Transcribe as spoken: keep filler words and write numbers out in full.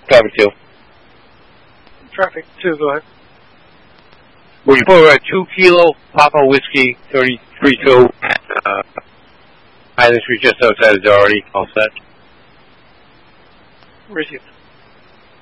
Traffic two. Traffic two, go ahead. For uh, two kilo Papa Whiskey thirty-three two at uh, Island Street, just outside of Doherty, all set. Received.